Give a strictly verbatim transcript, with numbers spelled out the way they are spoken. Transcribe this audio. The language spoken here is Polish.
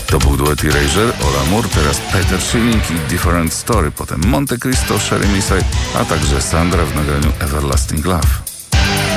To był duet Erasure, Ola Moore, teraz Peter Schilling i Different Story, potem Monte Cristo, Sherry Misai, a także Sandra w nagraniu Everlasting Love.